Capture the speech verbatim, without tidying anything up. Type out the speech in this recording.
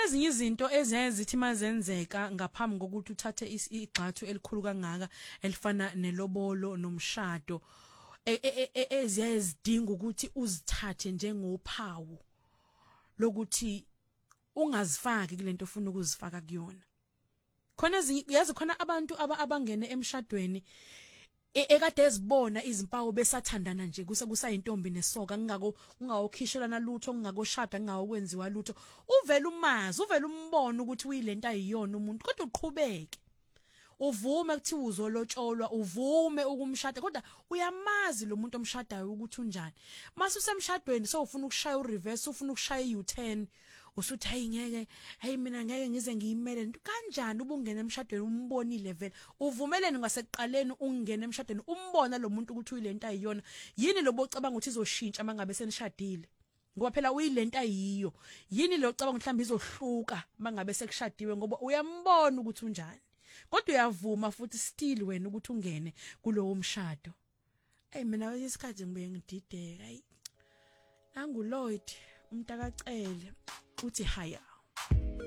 khona ezinye izinto ezenzithi mazenzeka ngaphambi kokuthi uthathe igxathu elikhulu kangaka elifana nelobolo nomshado eziyazidinga ukuthi uzithathe njengophawu lokuthi ungazifaki kulento ofuna ukuzifaka kuyona. Khona yazi khona abantu abangene emshadweni ekade ezibona izimpawu besathandana nje kusayintombi nesoka ngingako ungawokhishelana lutho ngingakoshada ngingawokwenziwa lutho uvela umazi uvela umbona ukuthi uyilento ayiyona umuntu kodwa uqhubeke uvume kuthi uzolotsholwa uvume ukumshada kodwa uyamazi lo muntu omshadayo ukuthi unjani mase usemshadweni so ufuna ukushaya ureverse ufuna ukushaya i-U-turn usuthi hayi ngeke hey mina ngeke ngize ngiyimele kanjani ubungena emshadweni umbonile vele uvumelene ngasekuqaleni ungena emshadweni umbona lo muntu ukuthi uyilento ayiyona yini lo bocabanga ukuthi izoshintsha mangabe senishadile ngoba phela uyilento ayiyo yini lo cabanga mhlawumbe izohluka mangabe sekushadiwe ngoba uyambona ukuthi unjani kodwa uyavuma futhi still wena ukuthi ungene kulowo mshado hey mina isikhathi ngibe ngidideka hayi nangu Lloyd umntakacele uthi haya